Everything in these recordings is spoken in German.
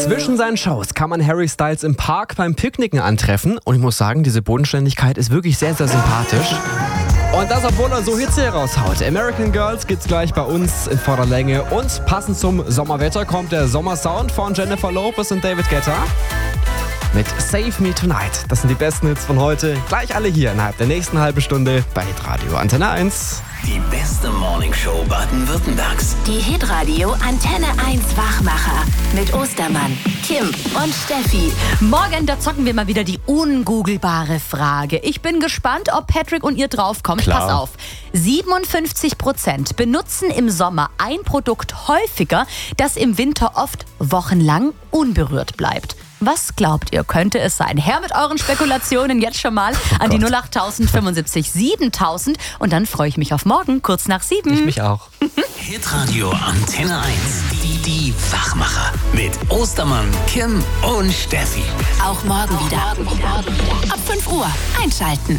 Zwischen seinen Shows kann man Harry Styles im Park beim Picknicken antreffen. Und ich muss sagen, diese Bodenständigkeit ist wirklich sehr, sehr sympathisch. Und das, obwohl er so Hits hier raushaut. American Girls gibt's gleich bei uns in voller Länge. Und passend zum Sommerwetter kommt der Sommersound von Jennifer Lopez und David Guetta mit Save Me Tonight. Das sind die besten Hits von heute. Gleich alle hier innerhalb der nächsten halben Stunde bei Hitradio Antenne 1. Die beste Morningshow Baden-Württembergs. Die Hitradio Antenne 1 Wachmacher mit Ostermann, Kim und Steffi. Morgen, da zocken wir mal wieder die ungoogelbare Frage. Ich bin gespannt, ob Patrick und ihr draufkommt. Klar. Pass auf. 57% benutzen im Sommer ein Produkt häufiger, das im Winter oft wochenlang unberührt bleibt. Was glaubt ihr, könnte es sein? Her mit euren Spekulationen jetzt schon mal an die 08000 75 7000 und dann freue ich mich auf morgen, kurz nach 7. Ich mich auch. Hitradio Antenne 1. Die Wachmacher mit Ostermann, Kim und Steffi. Auch morgen wieder. Ab 5 Uhr einschalten.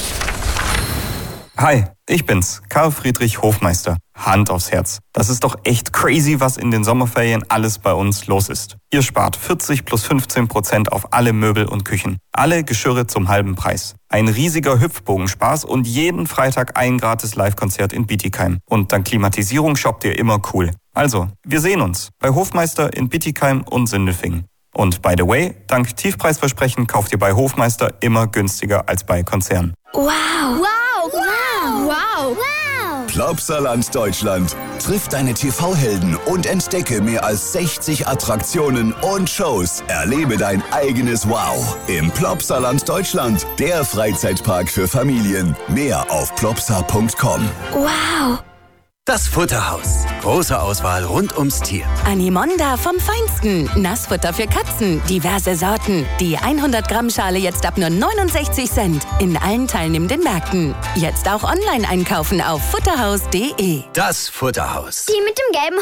Hi, ich bin's, Karl Friedrich Hofmeister. Hand aufs Herz. Das ist doch echt crazy, was in den Sommerferien alles bei uns los ist. Ihr spart 40 plus 15% auf alle Möbel und Küchen. Alle Geschirre zum halben Preis. Ein riesiger Hüpfbogenspaß und jeden Freitag ein gratis Live-Konzert in Bietigheim. Und dank Klimatisierung shoppt ihr immer cool. Also, wir sehen uns bei Hofmeister in Bietigheim und Sindelfingen. Und by the way, dank Tiefpreisversprechen kauft ihr bei Hofmeister immer günstiger als bei Konzernen. Wow. Wow. Wow. Wow. Wow. Plopsaland Deutschland. Triff deine TV-Helden und entdecke mehr als 60 Attraktionen und Shows. Erlebe dein eigenes Wow im Plopsaland Deutschland. Der Freizeitpark für Familien. Mehr auf plopsa.com. Wow. Das Futterhaus. Große Auswahl rund ums Tier. Animonda vom Feinsten. Nassfutter für Katzen. Diverse Sorten. Die 100 Gramm Schale jetzt ab nur 69 Cent. In allen teilnehmenden Märkten. Jetzt auch online einkaufen auf futterhaus.de. Das Futterhaus. Die mit dem gelben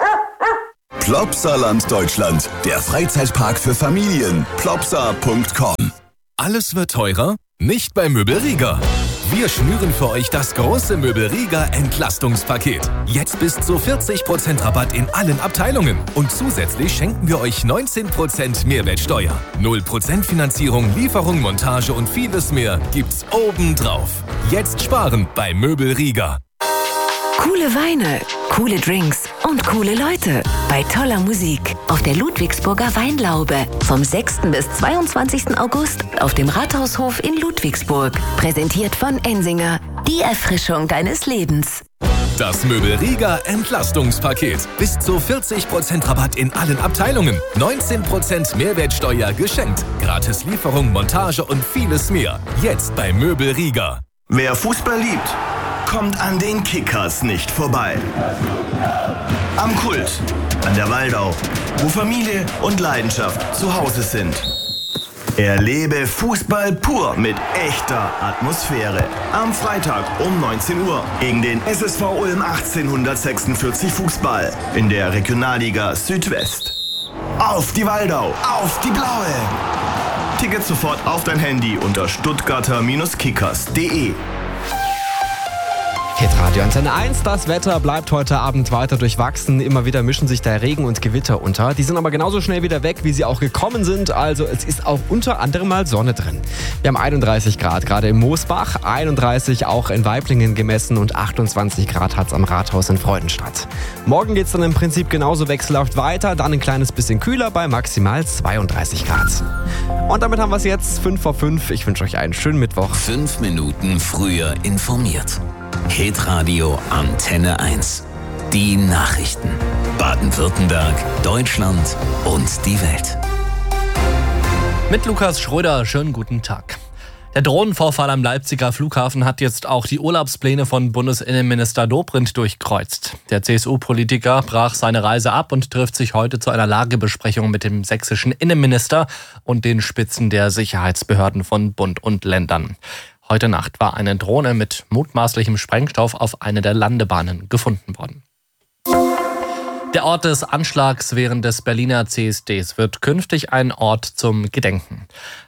Hund. Plopsaland Deutschland. Der Freizeitpark für Familien. Plopsa.com. Alles wird teurer? Nicht bei Möbel Rieger. Wir schnüren für euch das große Möbel Rieger Entlastungspaket. Jetzt bis zu 40% Rabatt in allen Abteilungen. Und zusätzlich schenken wir euch 19% Mehrwertsteuer. 0% Finanzierung, Lieferung, Montage und vieles mehr gibt's obendrauf. Jetzt sparen bei Möbel Rieger. Coole Weine, coole Drinks und coole Leute bei toller Musik auf der Ludwigsburger Weinlaube vom 6. bis 22. August auf dem Rathaushof in Ludwigsburg. Präsentiert von Ensinger, die Erfrischung deines Lebens. Das Möbel Rieger Entlastungspaket. Bis zu 40% Rabatt in allen Abteilungen. 19% Mehrwertsteuer geschenkt. Gratis Lieferung, Montage und vieles mehr. Jetzt bei Möbel Rieger. Wer Fußball liebt, kommt an den Kickers nicht vorbei. Am Kult, an der Waldau, wo Familie und Leidenschaft zu Hause sind. Erlebe Fußball pur mit echter Atmosphäre. Am Freitag um 19 Uhr gegen den SSV Ulm 1846 Fußball in der Regionalliga Südwest. Auf die Waldau, auf die Blaue! Tickets sofort auf dein Handy unter stuttgarter-kickers.de. Hitradio Antenne 1, das Wetter bleibt heute Abend weiter durchwachsen. Immer wieder mischen sich da Regen und Gewitter unter. Die sind aber genauso schnell wieder weg, wie sie auch gekommen sind. Also es ist auch unter anderem mal Sonne drin. Wir haben 31 Grad, gerade im Moosbach, 31 auch in Waiblingen gemessen und 28 Grad hat es am Rathaus in Freudenstadt. Morgen geht es dann im Prinzip genauso wechselhaft weiter, dann ein kleines bisschen kühler bei maximal 32 Grad. Und damit haben wir es jetzt, 5 vor 5. Ich wünsche euch einen schönen Mittwoch. 5 Minuten früher informiert. Hitradio Antenne 1. Die Nachrichten. Baden-Württemberg, Deutschland und die Welt. Mit Lukas Schröder, schönen guten Tag. Der Drohnenvorfall am Leipziger Flughafen hat jetzt auch die Urlaubspläne von Bundesinnenminister Dobrindt durchkreuzt. Der CSU-Politiker brach seine Reise ab und trifft sich heute zu einer Lagebesprechung mit dem sächsischen Innenminister und den Spitzen der Sicherheitsbehörden von Bund und Ländern. Heute Nacht war eine Drohne mit mutmaßlichem Sprengstoff auf einer der Landebahnen gefunden worden. Der Ort des Anschlags während des Berliner CSDs wird künftig ein Ort zum Gedenken.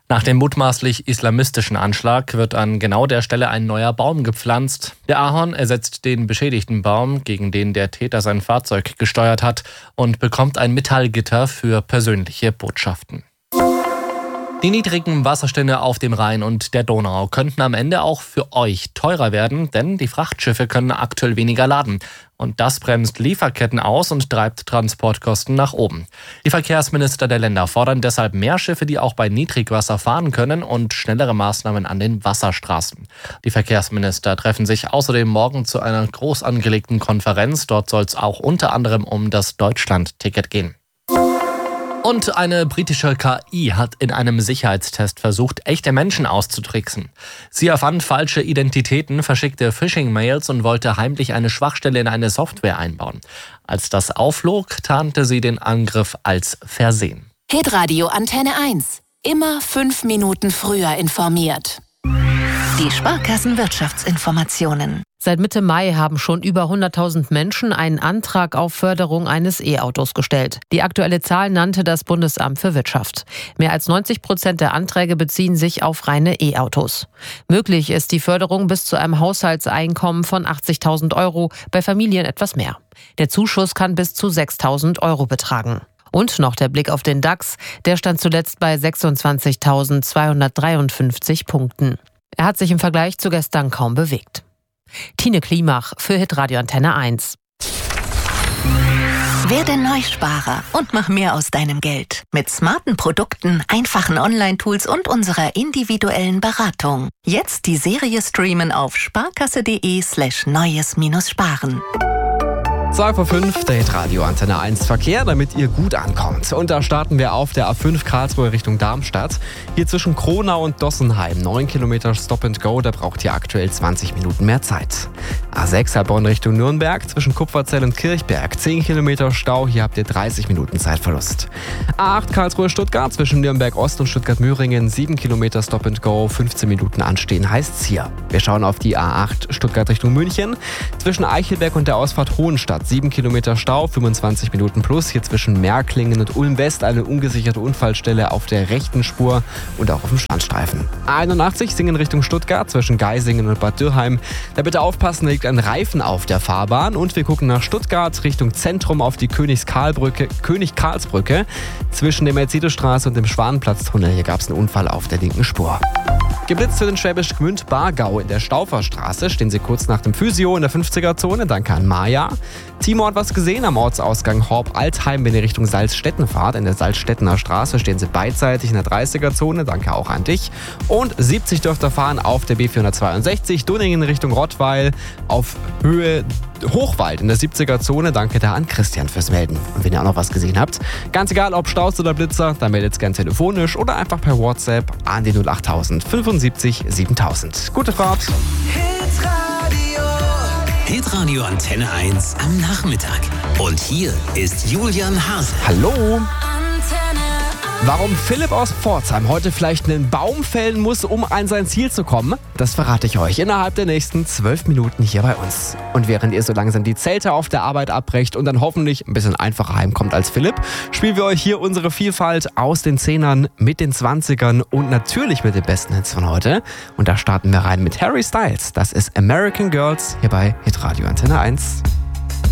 Nach dem mutmaßlich islamistischen Anschlag wird an genau der Stelle ein neuer Baum gepflanzt. Der Ahorn ersetzt den beschädigten Baum, gegen den der Täter sein Fahrzeug gesteuert hat, und bekommt ein Metallgitter für persönliche Botschaften. Die niedrigen Wasserstände auf dem Rhein und der Donau könnten am Ende auch für euch teurer werden, denn die Frachtschiffe können aktuell weniger laden. Und das bremst Lieferketten aus und treibt Transportkosten nach oben. Die Verkehrsminister der Länder fordern deshalb mehr Schiffe, die auch bei Niedrigwasser fahren können, und schnellere Maßnahmen an den Wasserstraßen. Die Verkehrsminister treffen sich außerdem morgen zu einer groß angelegten Konferenz. Dort soll es auch unter anderem um das Deutschland-Ticket gehen. Und eine britische KI hat in einem Sicherheitstest versucht, echte Menschen auszutricksen. Sie erfand falsche Identitäten, verschickte Phishing-Mails und wollte heimlich eine Schwachstelle in eine Software einbauen. Als das aufflog, tarnte sie den Angriff als Versehen. Hitradio Antenne 1. Immer 5 Minuten früher informiert. Die Sparkassenwirtschaftsinformationen. Seit Mitte Mai haben schon über 100.000 Menschen einen Antrag auf Förderung eines E-Autos gestellt. Die aktuelle Zahl nannte das Bundesamt für Wirtschaft. Mehr als 90% der Anträge beziehen sich auf reine E-Autos. Möglich ist die Förderung bis zu einem Haushaltseinkommen von 80.000 Euro, bei Familien etwas mehr. Der Zuschuss kann bis zu 6.000 Euro betragen. Und noch der Blick auf den DAX. Der stand zuletzt bei 26.253 Punkten. Er hat sich im Vergleich zu gestern kaum bewegt. Tine Klimach für Hitradio Antenne 1. Werde Neusparer und mach mehr aus deinem Geld. Mit smarten Produkten, einfachen Online-Tools und unserer individuellen Beratung. Jetzt die Serie streamen auf sparkasse.de/neues-sparen. 2:05, der Hitradio Antenne 1 Verkehr, damit ihr gut ankommt. Und da starten wir auf der A5 Karlsruhe Richtung Darmstadt. Hier zwischen Kronau und Dossenheim, 9 Kilometer Stop and Go, da braucht ihr aktuell 20 Minuten mehr Zeit. A6 Heilbronn Richtung Nürnberg, zwischen Kupferzell und Kirchberg, 10 Kilometer Stau, hier habt ihr 30 Minuten Zeitverlust. A8 Karlsruhe Stuttgart, zwischen Nürnberg Ost und Stuttgart-Möhringen, 7 Kilometer Stop and Go, 15 Minuten anstehen heißt's hier. Wir schauen auf die A8 Stuttgart Richtung München, zwischen Eichelberg und der Ausfahrt Hohenstadt, 7 Kilometer Stau, 25 Minuten plus. Hier zwischen Märklingen und Ulm West eine ungesicherte Unfallstelle auf der rechten Spur und auch auf dem Standstreifen. A81 Singen Richtung Stuttgart, zwischen Geisingen und Bad Dürrheim. Da bitte aufpassen, da liegt ein Reifen auf der Fahrbahn. Und wir gucken nach Stuttgart Richtung Zentrum auf die König-Karls-Brücke. Zwischen der Mercedesstraße und dem Schwanenplatztunnel. Hier gab es einen Unfall auf der linken Spur. Geblitzt für den Schwäbisch Gmünd Bargau in der Stauferstraße. Stehen Sie kurz nach dem Physio in der 50er-Zone. Danke an Maja. Timo hat was gesehen am Ortsausgang Horb-Altheim, wenn ihr Richtung Salzstetten fahrt. In der Salzstettener Straße stehen Sie beidseitig in der 30er-Zone. Danke auch an dich. Und 70 dürft ihr fahren auf der B462 Dunningen Richtung Rottweil auf Höhe Hochwald in der 70er-Zone. Danke da an Christian fürs Melden. Und wenn ihr auch noch was gesehen habt, ganz egal ob Staus oder Blitzer, dann meldet es gern telefonisch oder einfach per WhatsApp an die 08000 75 7000. Gute Fahrt! Hitradio Antenne 1 am Nachmittag. Und hier ist Julian Hase. Hallo! Warum Philipp aus Pforzheim heute vielleicht einen Baum fällen muss, um an sein Ziel zu kommen, das verrate ich euch innerhalb der nächsten 12 Minuten hier bei uns. Und während ihr so langsam die Zelte auf der Arbeit abbrecht und dann hoffentlich ein bisschen einfacher heimkommt als Philipp, spielen wir euch hier unsere Vielfalt aus den 10ern, mit den 20ern und natürlich mit den besten Hits von heute. Und da starten wir rein mit Harry Styles. Das ist American Girls hier bei Hitradio Antenne 1.